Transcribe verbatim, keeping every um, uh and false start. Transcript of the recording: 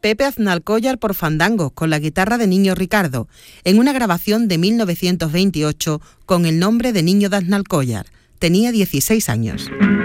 Pepe Aznalcóllar por Fandango, con la guitarra de Niño Ricardo, en una grabación de mil novecientos veintiocho con el nombre de Niño de Aznalcóllar. Tenía dieciséis años.